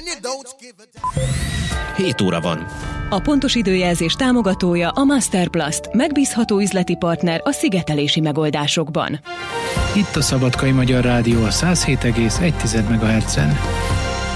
7 óra van. A pontos időjelzés támogatója a Masterplast, megbízható üzleti partner a szigetelési megoldásokban. Itt a Szabadkai Magyar Rádió a 107,1 MHz-en.